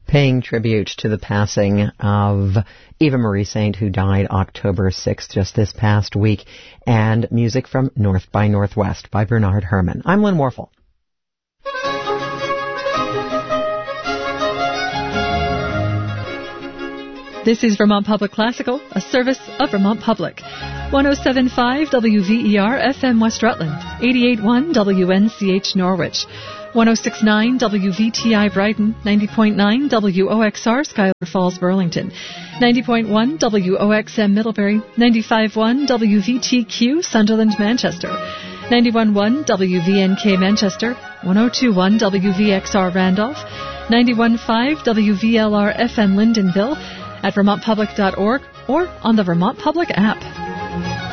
paying tribute to the passing of Eva Marie Saint, who died October 6th, just this past week, and music from North by Northwest by Bernard Herrmann. I'm Lynn Warfel. This is Vermont Public Classical, a service of Vermont Public. 107.5 WVER FM West Rutland, 88.1 WNCH Norwich, 106.9 WVTI Brighton, 90.9 WOXR Schuyler Falls Burlington, 90.1 WOXM Middlebury, 95.1 WVTQ Sunderland Manchester, 91.1 WVNK Manchester, 102.1 WVXR Randolph, 91.5 WVLR FM Lyndonville, at vermontpublic.org or on the Vermont Public app.